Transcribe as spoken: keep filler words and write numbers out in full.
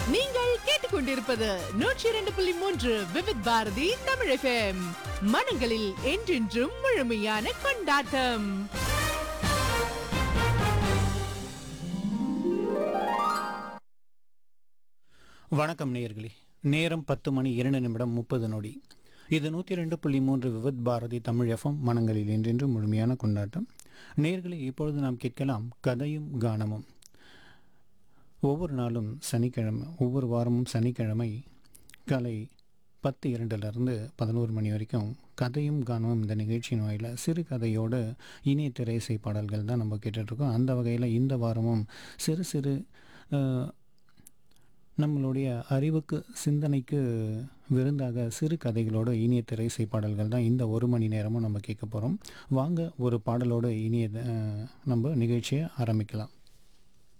நீங்கள் கேட்டுக்கொண்டிருப்பது நூற்றி இரண்டு புள்ளி மூன்று விவித் பாரதி தமிழ் எஃப்எம். மனங்களில் என்றென்றும் முழுமையான கொண்டாட்டம். வணக்கம் நேயர்களே. நேரம் பத்து மணி இரண்டு நிமிடம் முப்பது நொடி. இது நூற்றி ரெண்டு புள்ளி மூன்று விவித் பாரதி தமிழ் எஃப்எம். மனங்களில் என்றென்றும் முழுமையான கொண்டாட்டம். நேயர்களே, இப்பொழுது நாம் கேட்கலாம் கதையும் கானமும். ஒவ்வொரு நாளும் சனிக்கிழமை, ஒவ்வொரு வாரமும் சனிக்கிழமை காலை பத்து இரண்டுலேருந்து பதினோரு மணி வரைக்கும் கதையும் கானமும் இந்த நிகழ்ச்சியின் வாயில சிறு கதையோடு இணைய திரைசை பாடல்கள் தான் நம்ம கேட்டுட்ருக்கோம். அந்த வகையில் இந்த வாரமும் சிறு சிறு அஹ், நம்மளுடைய அறிவுக்கு சிந்தனைக்கு விருந்தாக சிறு கதைகளோடு இனிய திரைசை பாடல்கள் தான் இந்த ஒரு மணி நேரமும் நம்ம கேட்க போகிறோம். வாங்க ஒரு பாடலோடு இனிய அஹ், நம்ம நிகழ்ச்சியை ஆரம்பிக்கலாம்.